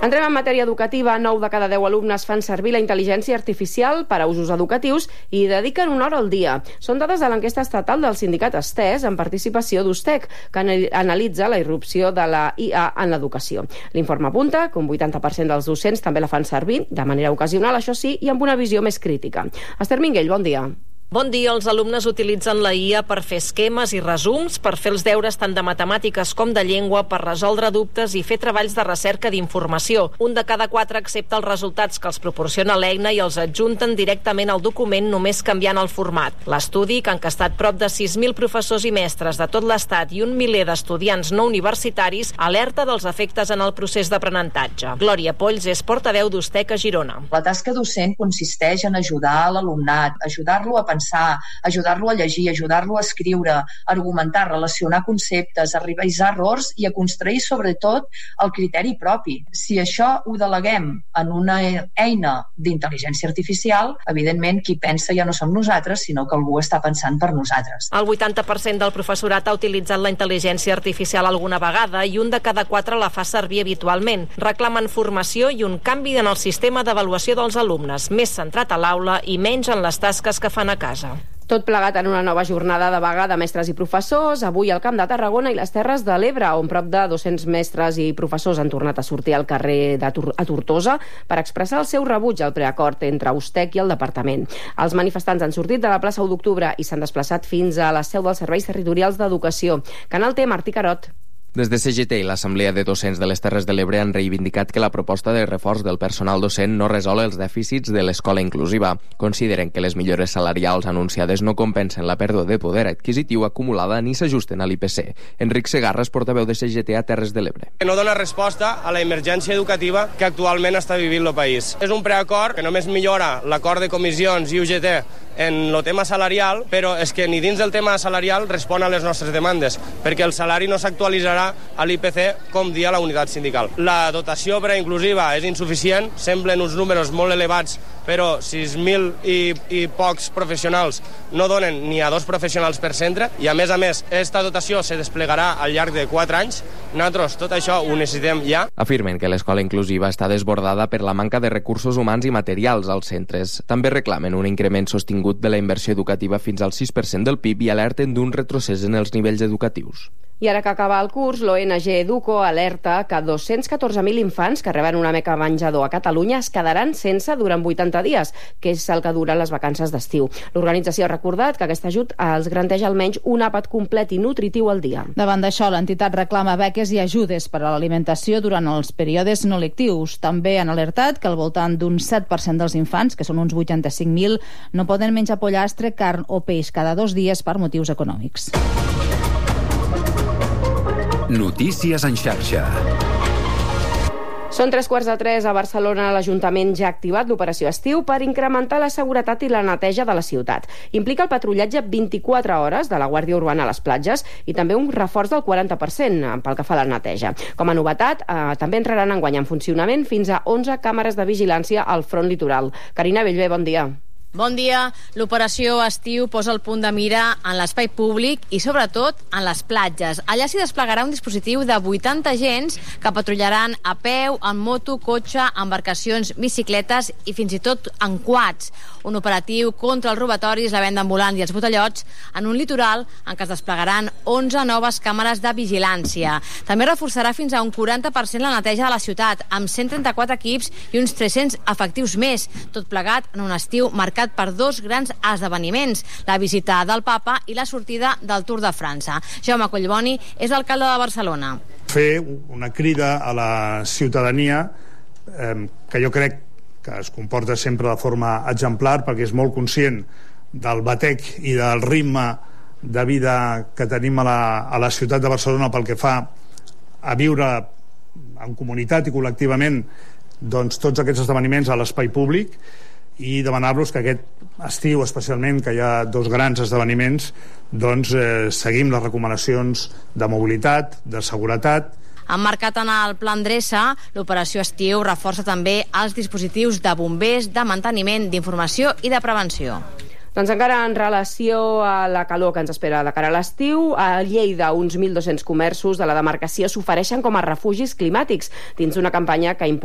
Entrem en matèria educativa. 9 de cada 10 alumnes fan servir la intel·ligència artificial per a usos educatius i dediquen una hora al dia. Són dades de l'enquesta estatal del sindicat Estès en participació d'Ustec, que analitza la irrupció de la IA en l'educació. L'informe apunta que un 80% dels docents també la fan servir, de manera ocasional, això sí, i amb una visió més crítica. Esther Minguell, bon dia. Bon dia. Els alumnes utilitzen la IA per fer esquemes i resums, per fer els deures tant de matemàtiques com de llengua, per resoldre dubtes i fer treballs de recerca d'informació. Un de cada 4 accepta els resultats que els proporciona l'eina i els adjunten directament al document només canviant el format. L'estudi, que ha encastat prop de 6.000 professors i mestres de tot l'Estat i un miler d'estudiants no universitaris, alerta dels efectes en el procés d'aprenentatge. Glòria Polls és portaveu d'Ustec a Girona. La tasca docent consisteix en ajudar l'alumnat, ajudar-lo a pensar, ajudar-lo a llegir, ajudar-lo a escriure, argumentar, relacionar conceptes, a revisar errors i a construir, sobretot, el criteri propi. Si això ho deleguem en una eina d'intel·ligència artificial, evidentment, qui pensa ja no som nosaltres, sinó que algú està pensant per nosaltres. El 80% del professorat ha utilitzat la intel·ligència artificial alguna vegada i un de cada 4 la fa servir habitualment. Reclamen formació i un canvi en el sistema d'avaluació dels alumnes, més centrat a l'aula i menys en les tasques que fan a casa. Tot plegat en una nova jornada de vaga de mestres i professors, avui al Camp de Tarragona i les Terres de l'Ebre, on prop de 200 mestres i professors han tornat a sortir al carrer a Tortosa per expressar el seu rebuig al preacord entre Ustec i el departament. Els manifestants han sortit de la plaça 1 d'octubre i s'han desplaçat fins a la seu dels Serveis Territorials d'Educació. Canal T, Martí Carot. Des de CGT i l'Assemblea de Docents de les Terres de l'Ebre han reivindicat que la proposta de reforç del personal docent no resol els dèficits de l'escola inclusiva. Consideren que les millores salarials anunciades no compensen la pèrdua de poder adquisitiu acumulada ni s'ajusten a l'IPC. Enric Segarra és portaveu de CGT a Terres de l'Ebre. No dona resposta a la emergència educativa que actualment està vivint el país. És un preacord que només millora l'acord de comissions i UGT en el tema salarial, però és que ni dins del tema salarial respon a les nostres demandes, perquè el salari no s'actualitzarà a l'IPC com dia la unitat sindical. La dotació preinclusiva és insuficient, semblen uns números molt elevats, però 6.000 i pocs professionals no donen ni a 2 professionals per centre, i a més, aquesta dotació se desplegarà al llarg de 4 anys. Nosaltres tot això ho necessitem ja. Afirmen que l'escola inclusiva està desbordada per la manca de recursos humans i materials als centres. També reclamen un increment sostingut de la inversió educativa fins al 6% del PIB i alerten d'un retrocés en els nivells educatius. I ara que acaba el curs, l'ONG Educo alerta que 214.000 infants que reben una beca menjador a Catalunya es quedaran sense durant 80 dies, que és el que duren les vacances d'estiu. L'organització ha recordat que aquest ajut els garanteix almenys un àpat complet i nutritiu al dia. Davant d'això, l'entitat reclama beques i ajudes per a l'alimentació durant els períodes no lectius. També han alertat que al voltant d'un 7% dels infants, que són uns 85.000, no poden menjar pollastre, carn o peix cada 2 dies per motius econòmics. Notícies en xarxa. Són 2:45 a Barcelona. L'Ajuntament ja ha activat l'operació estiu per incrementar la seguretat i la neteja de la ciutat. Implica el patrullatge 24 hores de la Guàrdia Urbana a les platges i també un reforç del 40% pel que fa a la neteja. Com a novetat, també entraran enguany en funcionament fins a 11 càmeres de vigilància al front litoral. Carina Bellver, bon dia. Bon dia. L'operació estiu posa el punt de mira en l'espai públic i, sobretot, en les platges. Allà s'hi desplegarà un dispositiu de 80 agents que patrullaran a peu, en moto, cotxe, embarcacions, bicicletes i fins i tot en quads. Un operatiu contra els robatoris, la venda ambulant i els botellots en un litoral en què es desplegaran 11 noves càmeres de vigilància. També reforçarà fins a un 40% la neteja de la ciutat, amb 134 equips i uns 300 efectius més, tot plegat en un estiu marcat per 2 grans esdeveniments, la visita del Papa i la sortida del Tour de França. Jaume Collboni és alcalde de Barcelona. Fer una crida a la ciutadania que jo crec que es comporta sempre de forma exemplar, perquè és molt conscient del batec i del ritme de vida que tenim a la ciutat de Barcelona pel que fa a viure en comunitat i col·lectivament doncs, tots aquests esdeveniments a l'espai públic, i demanar-los que aquest estiu, especialment, que hi ha 2 grans esdeveniments, doncs seguim les recomanacions de mobilitat, de seguretat. Emmarcat en el Pla Endreça, l'operació estiu reforça també els dispositius de bombers, de manteniment, d'informació i de prevenció. Doncs encara en relació a la calor que ens espera de cara a l'estiu, a Lleida uns 1.200 comerços de la demarcació s'ofereixen com a refugis climàtics dins d'una campanya que